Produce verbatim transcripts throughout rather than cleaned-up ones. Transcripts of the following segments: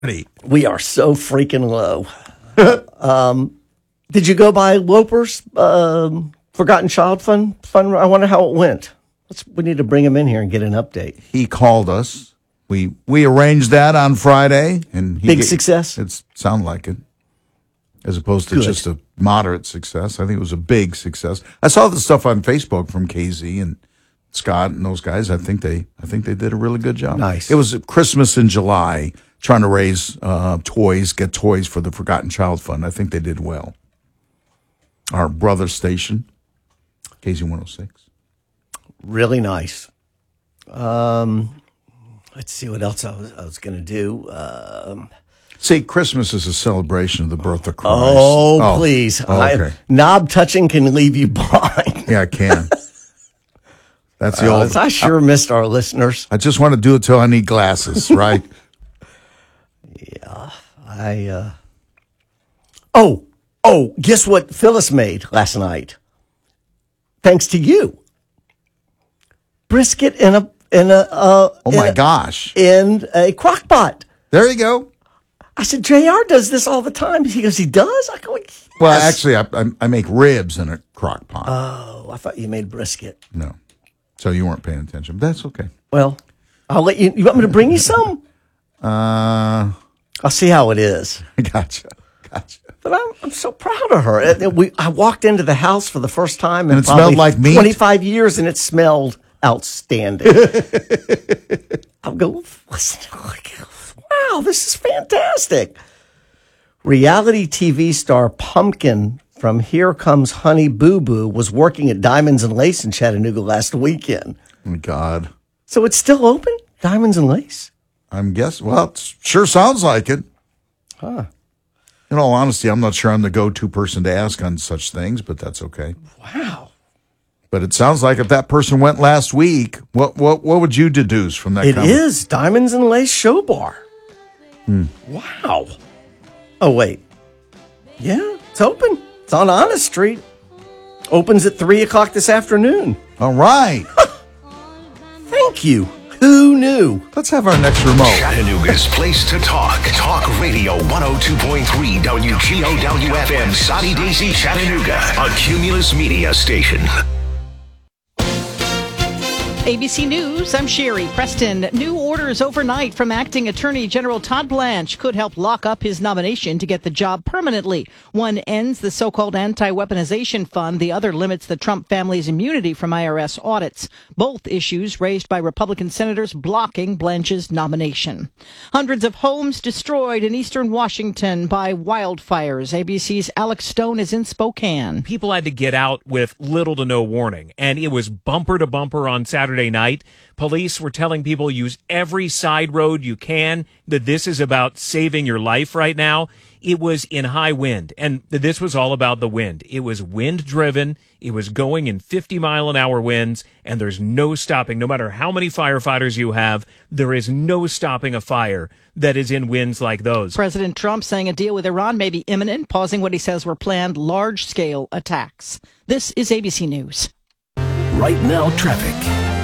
We are so freaking low. um, did you go by Loper's um, Forgotten Child Fund? Fund? I wonder how it went. Let's, we need to bring him in here and get an update. He called us. We we arranged that on Friday, and he big get, success. It sounded like it, as opposed to Good. just a moderate success. I think it was a big success. I saw the stuff on Facebook from K Z and Scott and those guys. I think they I think they did a really good job. Nice. It was Christmas in July, trying to raise uh, toys, get toys for the Forgotten Child Fund. I think they did well. Our brother station, K Z one oh six. Really nice. Um, let's see what else I was, I was going to do. Um, See, Christmas is a celebration of the birth of Christ. oh, oh, please. Oh, okay. I, knob touching can leave you blind. Yeah, I can. That's the uh, old. I sure I, missed our listeners. I just want to do it till I need glasses, right? Yeah. I, uh, oh, oh, guess what Phyllis made last night? Thanks to you. Brisket in a in a uh, oh my in a, gosh in a crock pot. There you go. I said J R does this all the time. He goes, he does. I go, yes. Well, actually, I, I, I make ribs in a crock pot. Oh, I thought you made brisket. No, so you weren't paying attention. But that's okay. Well, I'll let you. You want me to bring you some? Uh, I'll see how it is. Gotcha, gotcha. But I'm I'm so proud of her. And we I walked into the house for the first time in and it probably smelled like meat. twenty-five years, and it smelled outstanding. I'll go, wow, this is fantastic. Reality T V star Pumpkin from Here Comes Honey Boo Boo was working at Diamonds and Lace in Chattanooga last weekend. Oh, my God. So it's still open? Diamonds and Lace? I'm guessing. Well, it sure sounds like it. Huh. In all honesty, I'm not sure I'm the go-to person to ask on such things, but that's okay. Wow. But it sounds like if that person went last week, what what what would you deduce from that? It comment? is Diamonds and Lace Show Bar. Hmm. Wow. Oh, wait. Yeah, it's open. It's on Honest Street. Opens at three o'clock this afternoon. All right. Thank you. Who knew? Let's have our next remote. Chattanooga's place to talk. Talk Radio one oh two point three W G O W F M, Soddy Daisy, Chattanooga. A Cumulus Media station. A B C News, I'm Sherry Preston. New orders overnight from Acting Attorney General Todd Blanche could help lock up his nomination to get the job permanently. One ends the so-called anti-weaponization fund. The other limits the Trump family's immunity from I R S audits. Both issues raised by Republican senators blocking Blanche's nomination. Hundreds of homes destroyed in eastern Washington by wildfires. A B C's Alex Stone is in Spokane. People had to get out with little to no warning, and it was bumper to bumper on Saturday night. Police were telling people use every side road you can, that this is about saving your life right now. It was in high wind, and this was all about the wind. It was wind driven. It was going in fifty mile an hour winds, and there's no stopping. No matter how many firefighters you have, there is no stopping a fire that is in winds like those. President Trump saying a deal with Iran may be imminent, pausing what he says were planned large-scale attacks. This is A B C News. Right now, traffic.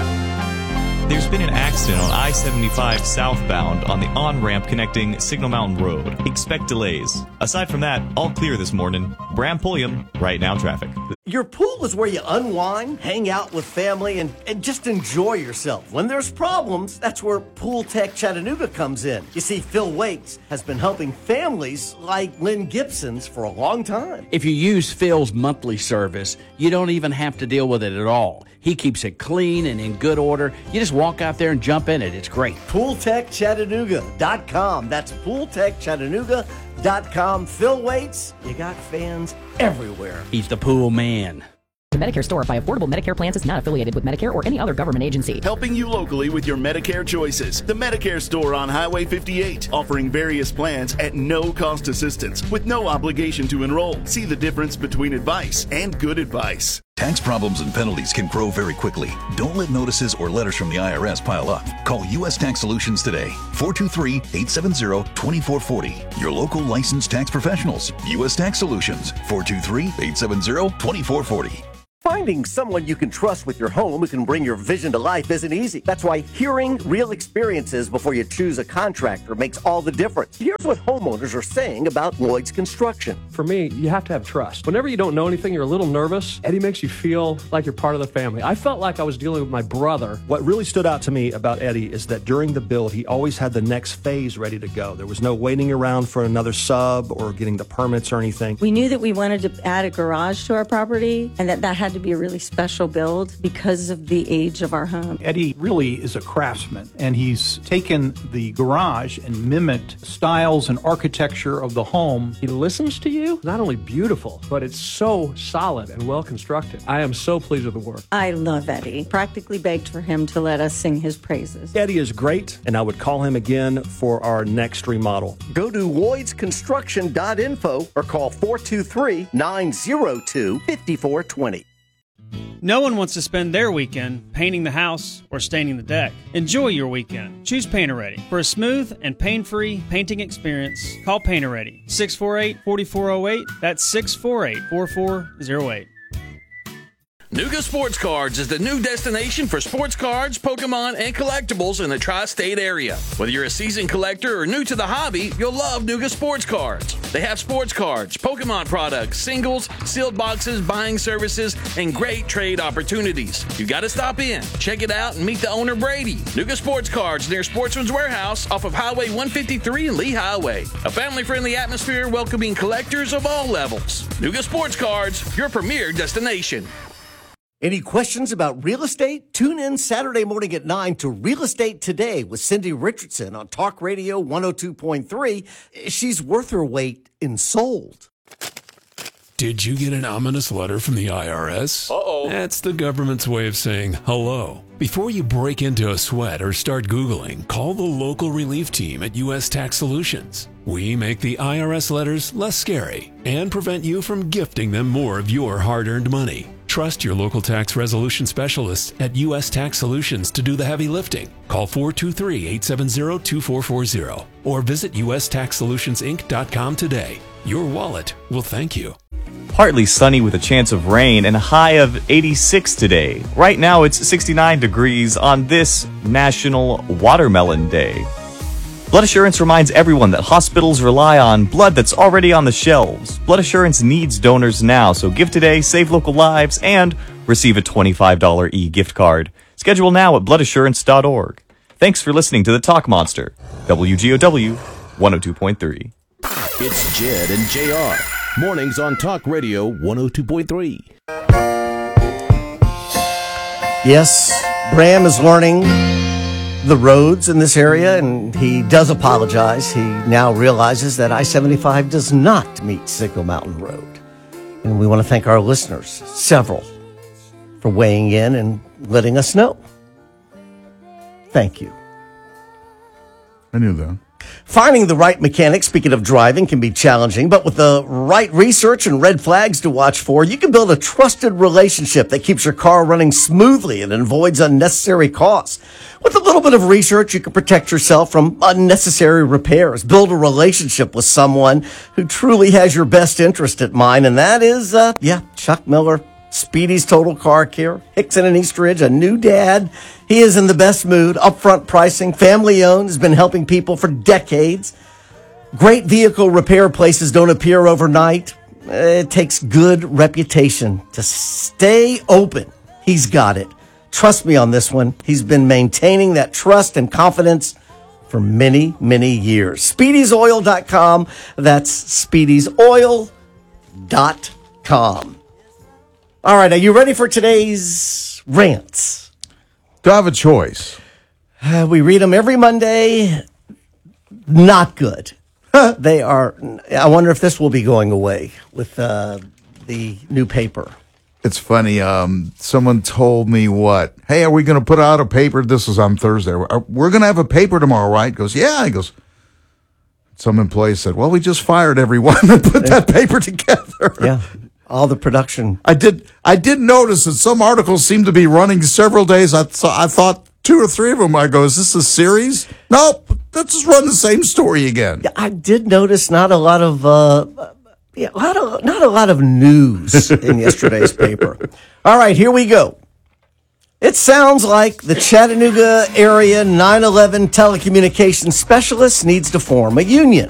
There's been an accident on I seventy-five southbound on the on-ramp connecting Signal Mountain Road. Expect delays. Aside from that, all clear this morning. Bram Pulliam, Right Now Traffic. Your pool is where you unwind, hang out with family, and, and just enjoy yourself. When there's problems, that's where Pool Tech Chattanooga comes in. You see, Phil Wakes has been helping families like Lynn Gibson's for a long time. If you use Phil's monthly service, you don't even have to deal with it at all. He keeps it clean and in good order. You just walk out there and jump in it. It's great. pool tech chattanooga dot com. That's pool tech chattanooga dot com. Phil Waits, you got fans everywhere. He's the pool man. The Medicare Store by Affordable Medicare Plans is not affiliated with Medicare or any other government agency. Helping you locally with your Medicare choices. The Medicare Store on Highway fifty-eight, offering various plans at no cost assistance with no obligation to enroll. See the difference between advice and good advice. Tax problems and penalties can grow very quickly. Don't let notices or letters from the I R S pile up. Call U S Tax Solutions today. four two three, eight seven zero, two four four zero. Your local licensed tax professionals. U S Tax Solutions. four two three, eight seven zero, two four four zero. Finding someone you can trust with your home who can bring your vision to life isn't easy. That's why hearing real experiences before you choose a contractor makes all the difference. Here's what homeowners are saying about Lloyd's Construction. For me, you have to have trust. Whenever you don't know anything, you're a little nervous. Eddie makes you feel like you're part of the family. I felt like I was dealing with my brother. What really stood out to me about Eddie is that during the build, he always had the next phase ready to go. There was no waiting around for another sub or getting the permits or anything. We knew that we wanted to add a garage to our property and that that had to be a really special build because of the age of our home. Eddie really is a craftsman, and he's taken the garage and mimicked styles and architecture of the home. He listens to you. Not only beautiful, but it's so solid and well constructed. I am so pleased with the work. I love Eddie. Practically begged for him to let us sing his praises. Eddie is great, and I would call him again for our next remodel. Go to lloyds construction dot info or call four two three, nine zero two, five four two zero. No one wants to spend their weekend painting the house or staining the deck. Enjoy your weekend. Choose Painter-Ready. For a smooth and pain-free painting experience, call Painter-Ready. six four eight, four four zero eight. That's six four eight, four four zero eight. Nuga Sports Cards is the new destination for sports cards, Pokemon, and collectibles in the tri-state area. Whether you're a seasoned collector or new to the hobby, you'll love Nuga Sports Cards. They have sports cards, Pokemon products, singles, sealed boxes, buying services, and great trade opportunities. You got to stop in, check it out, and meet the owner, Brady. Nuga Sports Cards near Sportsman's Warehouse off of Highway one fifty-three and Lee Highway. A family-friendly atmosphere welcoming collectors of all levels. Nuga Sports Cards, your premier destination. Any questions about real estate? Tune in Saturday morning at nine to Real Estate Today with Cindy Richardson on Talk Radio one oh two point three. She's worth her weight in sold. Did you get an ominous letter from the I R S? Uh-oh. That's the government's way of saying hello. Before you break into a sweat or start Googling, call the local relief team at U S Tax Solutions. We make the I R S letters less scary and prevent you from gifting them more of your hard-earned money. Trust your local tax resolution specialists at U S Tax Solutions to do the heavy lifting. Call four two three, eight seven zero, two four four zero or visit U S tax solutions inc dot com today. Your wallet will thank you. Partly sunny with a chance of rain and a high of eighty-six today. Right now it's sixty-nine degrees on this National Watermelon Day. Blood Assurance reminds everyone that hospitals rely on blood that's already on the shelves. Blood Assurance needs donors now, so give today, save local lives, and receive a twenty-five dollars e-gift card. Schedule now at blood assurance dot org. Thanks for listening to The Talk Monster, W G O W one oh two point three. It's Jed and J R. Mornings on Talk Radio one oh two point three. Yes, Bram is learning the roads in this area, and he does apologize. He now realizes that I seventy-five does not meet Signal Mountain Road. And we want to thank our listeners, several, for weighing in and letting us know. Thank you. I knew that. Finding the right mechanic, speaking of driving, can be challenging, but with the right research and red flags to watch for, you can build a trusted relationship that keeps your car running smoothly and avoids unnecessary costs. With a little bit of research, you can protect yourself from unnecessary repairs. Build a relationship with someone who truly has your best interest at mind, and that is, uh, yeah, Chuck Miller. Speedy's Total Car Care, Hickson and East Ridge, a new dad. He is in the best mood, upfront pricing, family owned, has been helping people for decades. Great vehicle repair places don't appear overnight. It takes good reputation to stay open. He's got it. Trust me on this one. He's been maintaining that trust and confidence for many, many years. speedys oil dot com. That's speedys oil dot com. All right, are you ready for today's rants? Do I have a choice? Uh, we read them every Monday. Not good. They are. I wonder if this will be going away with uh, the new paper. It's funny. Um, someone told me what? Hey, are we going to put out a paper? This was on Thursday. We're going to have a paper tomorrow, right? He goes, yeah. He goes, some employee said, well, we just fired everyone that put that paper together. Yeah. All the production. I did. I did notice that some articles seem to be running several days. I th- I thought two or three of them. I go, is this a series? Nope. Let's just run the same story again. Yeah, I did notice not a lot of uh, Yeah, a lot of, not a lot of news in yesterday's paper. All right, here we go. It sounds like the Chattanooga area nine eleven telecommunications specialist needs to form a union.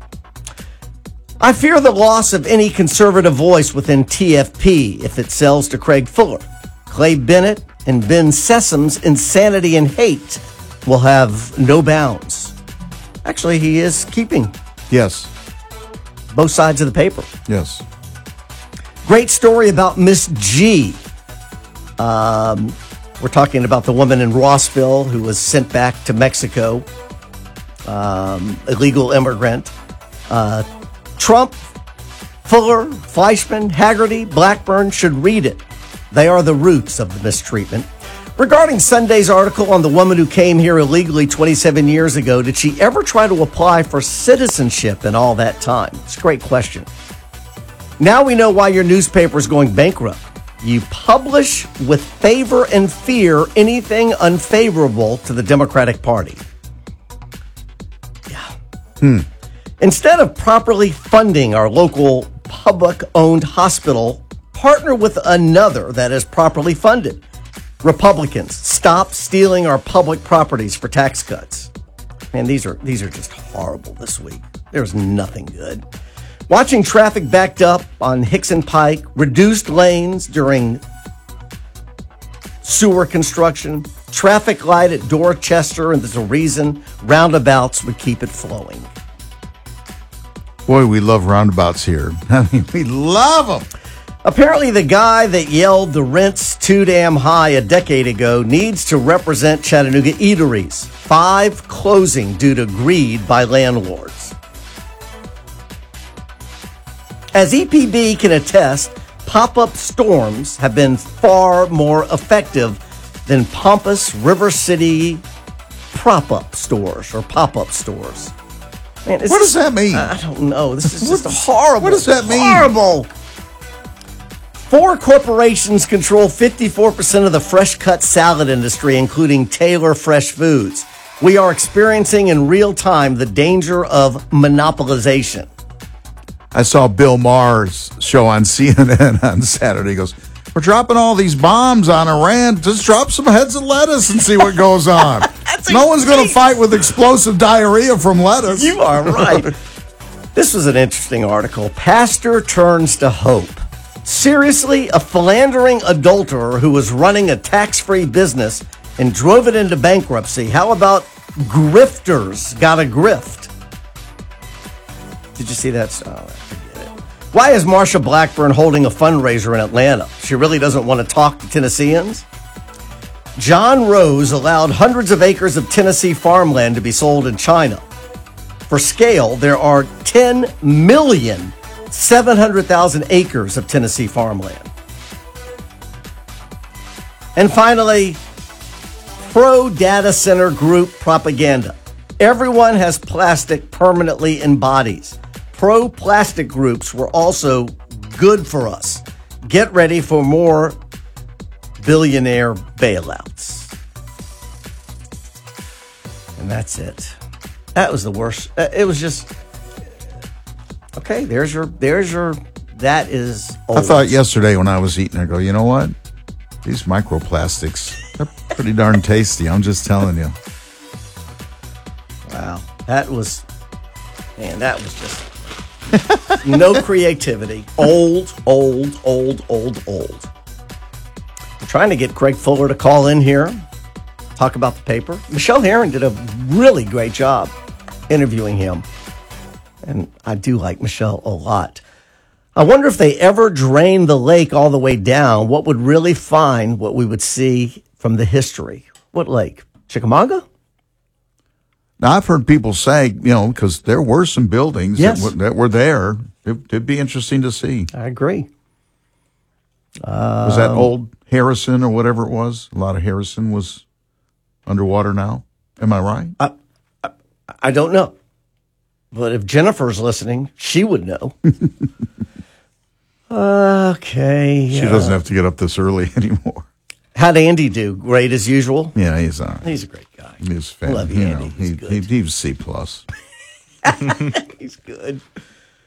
I fear the loss of any conservative voice within T F P if it sells to Craig Fuller. Clay Bennett and Ben Sessoms' insanity and hate will have no bounds. Actually, he is keeping. Yes. Both sides of the paper. Yes. Great story about Miss G. Um, we're talking about the woman in Rossville who was sent back to Mexico. Um, illegal immigrant. Uh, Trump, Fuller, Fleischman, Haggerty, Blackburn should read it. They are the roots of the mistreatment. Regarding Sunday's article on the woman who came here illegally twenty-seven years ago, did she ever try to apply for citizenship in all that time? It's a great question. Now we know why your newspaper is going bankrupt. You publish with favor and fear anything unfavorable to the Democratic Party. Yeah. Hmm. Instead of properly funding our local public-owned hospital, partner with another that is properly funded. Republicans, stop stealing our public properties for tax cuts. Man, these are these are just horrible this week. There's nothing good. Watching traffic backed up on Hickson Pike, reduced lanes during sewer construction, traffic light at Dorchester, and there's a reason roundabouts would keep it flowing. Boy, we love roundabouts here. I mean, we love them. Apparently, the guy that yelled the rent's too damn high a decade ago needs to represent Chattanooga eateries. Five closing due to greed by landlords. As E P B can attest, pop-up storms have been far more effective than pompous River City prop-up stores or pop-up stores. Man, what does that mean? I don't know. This is just horrible. What does that mean? Horrible. Four corporations control fifty-four percent of the fresh cut salad industry, including Taylor Fresh Foods. We are experiencing in real time the danger of monopolization. I saw Bill Maher's show on C N N on Saturday. He goes, we're dropping all these bombs on Iran. Just drop some heads of lettuce and see what goes on. No one's going to fight with explosive diarrhea from lettuce. You are right. This was an interesting article. Pastor turns to hope. Seriously, a philandering adulterer who was running a tax-free business and drove it into bankruptcy. How about grifters got a grift? Did you see that? Oh, I forget it. Why is Marsha Blackburn holding a fundraiser in Atlanta? She really doesn't want to talk to Tennesseans? John Rose allowed hundreds of acres of Tennessee farmland to be sold in China. For scale, there are ten million seven hundred thousand acres of Tennessee farmland. And finally, pro-data center group propaganda. Everyone has plastic permanently in bodies. Pro-plastic groups were also good for us. Get ready for more billionaire bailouts. And that's it. That was the worst. It was just... Okay, there's your, there's your, that is old. I thought yesterday when I was eating, I go, you know what? These microplastics, they're pretty darn tasty. I'm just telling you. Wow. That was, man, that was just no creativity. Old, old, old, old, old. I'm trying to get Craig Fuller to call in here, talk about the paper. Michelle Herron did a really great job interviewing him. And I do like Michelle a lot. I wonder if they ever drain the lake all the way down, what would really find what we would see from the history. What lake? Chickamauga? Now, I've heard people say, you know, because there were some buildings yes. that, w- that were there. It, it'd be interesting to see. I agree. Um, was that old Harrison or whatever it was? A lot of Harrison was underwater now. Am I right? I, I, I don't know. But if Jennifer's listening, she would know. Okay. She uh, doesn't have to get up this early anymore. How'd Andy do? Great as usual? Yeah, he's all right. He's a great guy. He's fan. Love you, you Andy. know, he's he, good. He, he was C plus. He's good.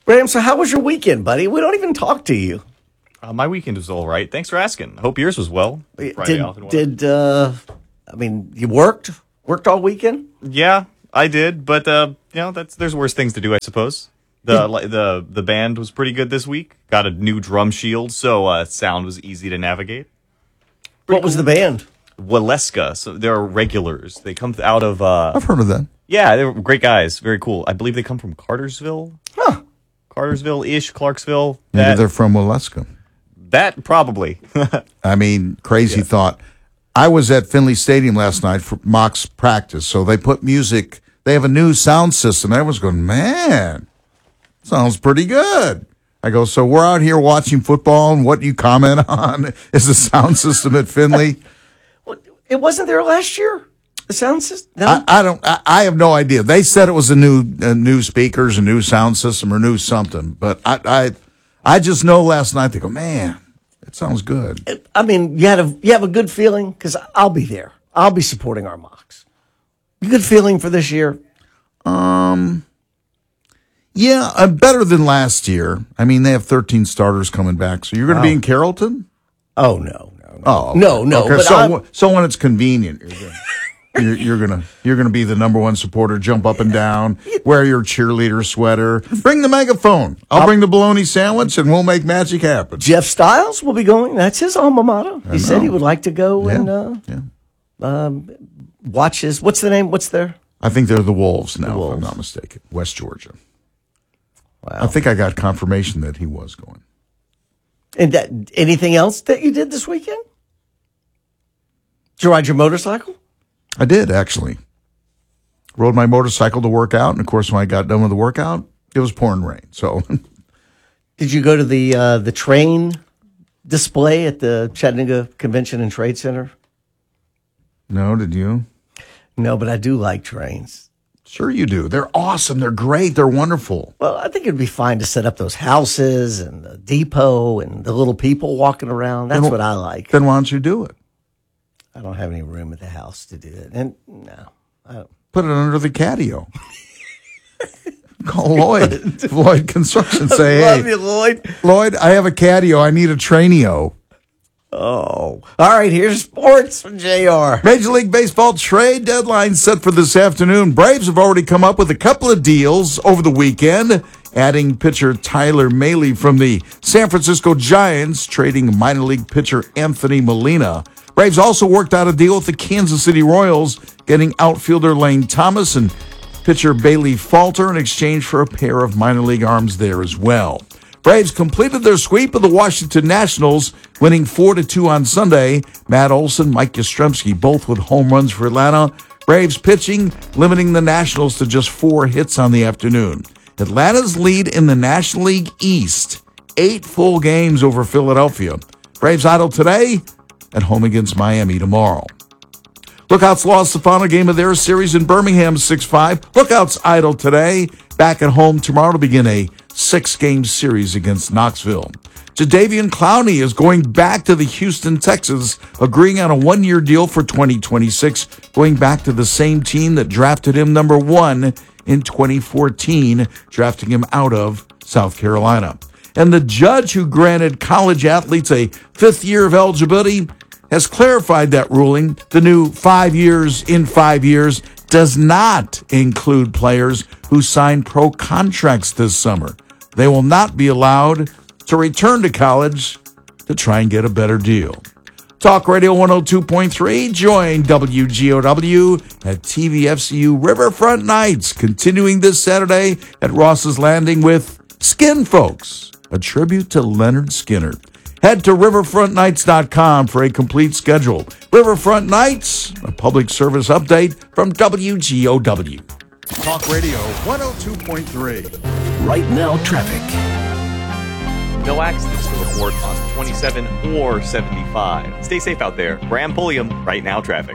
Graham, so how was your weekend, buddy? We don't even talk to you. Uh, my weekend was all right. Thanks for asking. I hope yours was well. Friday Did, off and well. did uh, I mean, you worked? Worked all weekend? Yeah, I did, but uh, you know, that's there's worse things to do, I suppose. The li- the the band was pretty good this week. Got a new drum shield, so uh, sound was easy to navigate. Pretty what was cool. the band? Waleska. So they're regulars. They come out of. Uh, I've heard of them. Yeah, they're great guys. Very cool. I believe they come from Cartersville. Huh. Cartersville-ish, Clarksville. Maybe That, they're from Waleska. that probably. I mean, crazy Yeah. thought. I was at Finley Stadium last night for Mock's practice, so they put music. They have a new sound system. I was going, man, sounds pretty good. I go, so we're out here watching football, and what you comment on is the sound system at Finley. It wasn't there last year? The sound system? No? I, I don't. I, I have no idea. They said it was a new, uh, new speakers, a new sound system, or new something. But I, I, I just know last night they go, man, it sounds good. I mean, you had a you have a good feeling because I'll be there. I'll be supporting our Mocks. Good feeling for this year. Um. Yeah, uh, better than last year. I mean, they have thirteen starters coming back, so you're going to Wow. be in Carrollton. Oh no, no, no, Oh okay. no, no. Okay, but so I'm- so when it's convenient, you're gonna, you're, you're gonna you're gonna be the number one supporter. Jump up and down, wear your cheerleader sweater, bring the megaphone. I'll bring the bologna sandwich, and we'll make magic happen. Jeff Styles will be going. That's his alma mater. I He said know. he would like to go Yeah, and uh, yeah. um, watch his. What's the name? What's their? I think they're the Wolves now, if Wolves. I'm not mistaken. West Georgia. Wow. I think I got confirmation that he was going. And that, anything else that you did this weekend? Did you ride your motorcycle? I did, actually. Rode my motorcycle to work out, and of course, when I got done with the workout, it was pouring rain. So, Did you go to the uh, the train display at the Chattanooga Convention and Trade Center? no, did you? No, but I do like trains. Sure you do. They're awesome. They're great. They're wonderful. Well, I think it'd be fine to set up those houses and the depot and the little people walking around. That's Then- what I like. Then why don't you do it? I don't have any room at the house to do it. And no, I don't. Put it under the catio. Call Lloyd. Lloyd Construction. Say, Love hey, you, Lloyd. Lloyd, I have a catio. I need a trainio. Oh, all right. Here's sports from J R. Major League Baseball trade deadline set for this afternoon. Braves have already come up with a couple of deals over the weekend, adding pitcher Tyler Mahle from the San Francisco Giants, trading minor league pitcher Anthony Molina. Braves also worked out a deal with the Kansas City Royals, getting outfielder Lane Thomas and pitcher Bailey Falter in exchange for a pair of minor league arms there as well. Braves completed their sweep of the Washington Nationals, winning four to two on Sunday. Matt Olson, Mike Yastrzemski, both with home runs for Atlanta. Braves pitching, limiting the Nationals to just four hits on the afternoon. Atlanta's lead in the National League East, eight full games over Philadelphia. Braves idle today, at home against Miami tomorrow. Lookouts lost the final game of their series in Birmingham six five. Lookouts idle today, back at home tomorrow to begin a six-game series against Knoxville. Jadeveon Clowney is going back to the Houston Texans, agreeing on a one-year deal for twenty twenty-six, going back to the same team that drafted him number one in twenty fourteen, drafting him out of South Carolina. And the judge who granted college athletes a fifth year of eligibility has clarified that ruling. The new five years in five years does not include players who signed pro contracts this summer. They will not be allowed to return to college to try and get a better deal. Talk Radio one oh two point three. Join W G O W at T V F C U Riverfront Nights, continuing this Saturday at Ross's Landing with Skin Folks, a tribute to Leonard Skinner. Head to riverfront nights dot com for a complete schedule. Riverfront Nights, a public service update from W G O W. Talk Radio one oh two point three. Right now, traffic. No accidents to report on twenty-seven or seventy-five. Stay safe out there. Graham Pulliam, Right Now Traffic.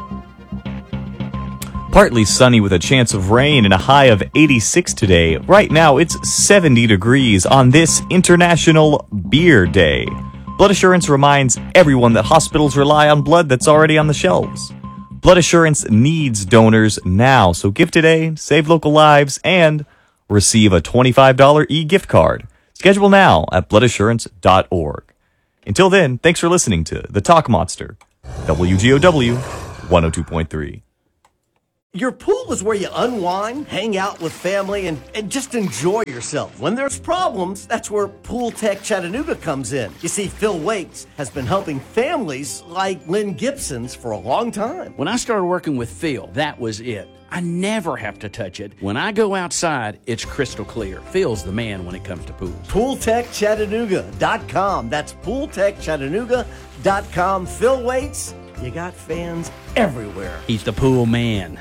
Partly sunny with a chance of rain and a high of eighty-six today. Right now, it's seventy degrees on this International Beer Day. Blood Assurance reminds everyone that hospitals rely on blood that's already on the shelves. Blood Assurance needs donors now, so give today, save local lives, and receive a twenty-five dollars e-gift card. Schedule now at blood assurance dot org. Until then, thanks for listening to The Talk Monster, W G O W one oh two point three. Your pool is where you unwind, hang out with family, and, and just enjoy yourself. When there's problems, that's where Pool Tech Chattanooga comes in. You see, Phil Waits has been helping families like Lynn Gibson's for a long time. When I started working with Phil, that was it. I never have to touch it. When I go outside, it's crystal clear. Phil's the man when it comes to pools. pool tech chattanooga dot com. That's pool tech chattanooga dot com. Phil Waits, you got fans everywhere. He's the pool man.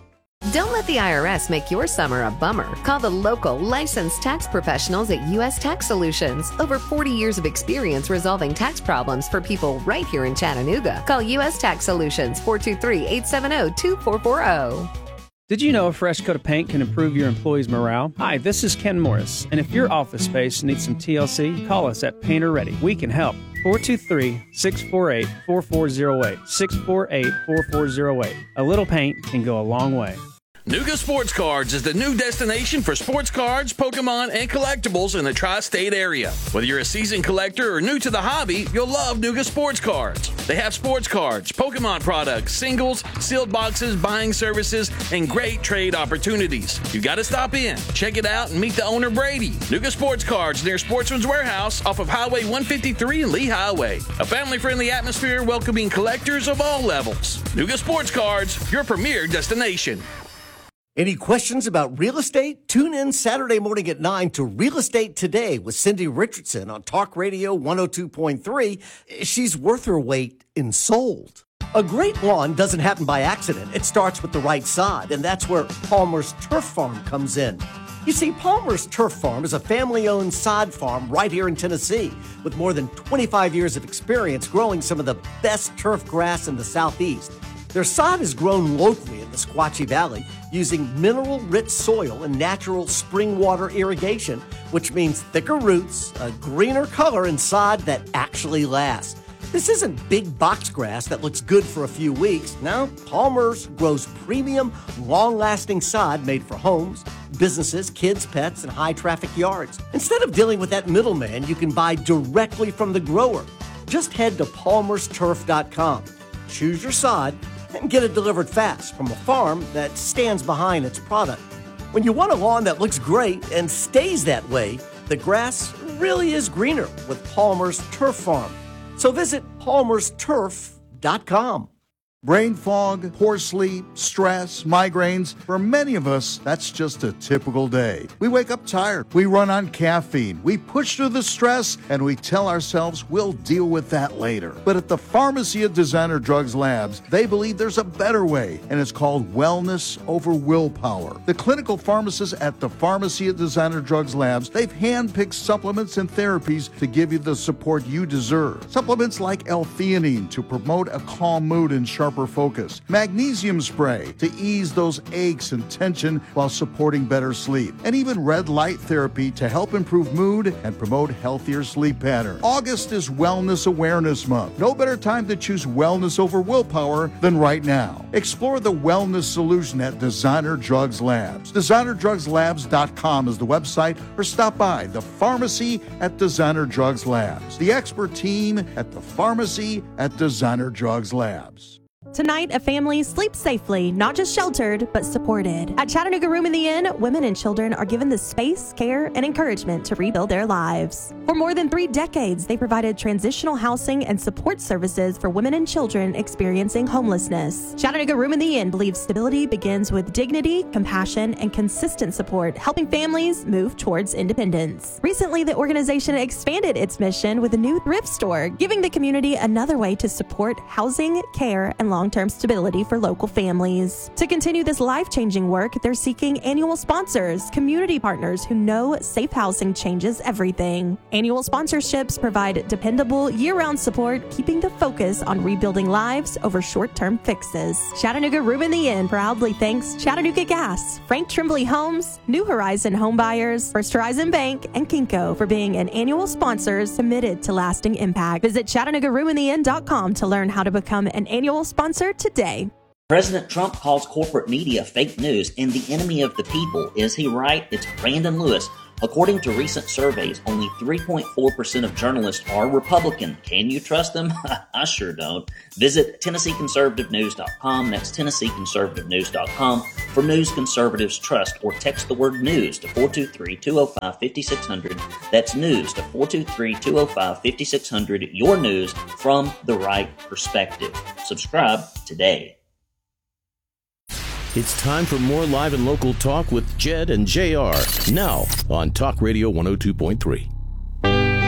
Don't let the I R S make your summer a bummer. Call the local licensed tax professionals at U S Tax Solutions. Over forty years of experience resolving tax problems for people right here in Chattanooga. Call U S Tax Solutions, four two three, eight seven zero, two four four zero. Did you know a fresh coat of paint can improve your employees' morale? Hi, this is Ken Morris, and if your office space needs some T L C, call us at Painter Ready. We can help. four two three, six four eight, four four zero eight. six four eight, four four zero eight. A little paint can go a long way. Nuga Sports Cards is the new destination for sports cards, Pokemon, and collectibles in the tri-state area. Whether you're a seasoned collector or new to the hobby, you'll love Nuga Sports Cards. They have sports cards, Pokemon products, singles, sealed boxes, buying services, and great trade opportunities. You got to stop in, check it out, and meet the owner, Brady. Nuga Sports Cards near Sportsman's Warehouse off of Highway one fifty-three and Lee Highway. A family-friendly atmosphere welcoming collectors of all levels. Nuga Sports Cards, your premier destination. Any questions about real estate? Tune in Saturday morning at nine to Real Estate Today with Cindy Richardson on Talk Radio one oh two point three. She's worth her weight in sold. A great lawn doesn't happen by accident. It starts with the right sod, and that's where Palmer's Turf Farm comes in. You see, Palmer's Turf Farm is a family-owned sod farm right here in Tennessee with more than twenty-five years of experience growing some of the best turf grass in the Southeast. Their sod is grown locally in the Squatchy Valley using mineral-rich soil and natural spring water irrigation, which means thicker roots, a greener color, and sod that actually lasts. This isn't big box grass that looks good for a few weeks. No, Palmer's grows premium, long-lasting sod made for homes, businesses, kids, pets, and high-traffic yards. Instead of dealing with that middleman, you can buy directly from the grower. Just head to palmers turf dot com, choose your sod, and get it delivered fast from a farm that stands behind its product. When you want a lawn that looks great and stays that way, the grass really is greener with Palmer's Turf Farm. So visit palmers turf dot com. Brain fog, poor sleep, stress, migraines. For many of us, that's just a typical day. We wake up tired. We run on caffeine. We push through the stress, and we tell ourselves we'll deal with that later. But at the Pharmacy of Designer Drugs Labs, they believe there's a better way, and it's called wellness over willpower. The clinical pharmacists at the Pharmacy of Designer Drugs Labs, they've handpicked supplements and therapies to give you the support you deserve. Supplements like L-theanine to promote a calm mood and sharp focus, magnesium spray to ease those aches and tension while supporting better sleep, and even red light therapy to help improve mood and promote healthier sleep patterns. August is Wellness Awareness Month. No better time to choose wellness over willpower than right now. Explore the wellness solution at Designer Drugs Labs. designer drugs labs dot com is the website, or stop by the pharmacy at Designer Drugs Labs. The expert team at the pharmacy at Designer Drugs Labs. Tonight, a family sleeps safely, not just sheltered, but supported. At Chattanooga Room in the Inn, women and children are given the space, care, and encouragement to rebuild their lives. For more than three decades, they provided transitional housing and support services for women and children experiencing homelessness. Chattanooga Room in the Inn believes stability begins with dignity, compassion, and consistent support, helping families move towards independence. Recently, the organization expanded its mission with a new thrift store, giving the community another way to support housing, care, and long-term stability for local families. To continue this life-changing work, they're seeking annual sponsors, community partners who know safe housing changes everything. Annual sponsorships provide dependable, year-round support, keeping the focus on rebuilding lives over short-term fixes. Chattanooga Room in the Inn proudly thanks Chattanooga Gas, Frank Trimbley Homes, New Horizon Home Buyers, First Horizon Bank, and Kinko for being an annual sponsors committed to lasting impact. Visit chattanooga room in the inn dot com to learn how to become an annual sponsor today. President Trump calls corporate media fake news and the enemy of the people. Is he right? It's Brandon Lewis. According to recent surveys, only three point four percent of journalists are Republican. Can you trust them? I sure don't. Visit Tennessee Conservative News dot com. That's Tennessee Conservative News dot com for news conservatives trust, or text the word news to four two three, two zero five, five six zero zero. That's news to four two three, two zero five, five six zero zero. Your news from the right perspective. Subscribe today. It's time for more live and local talk with Jed and J R. Now on Talk Radio one oh two point three.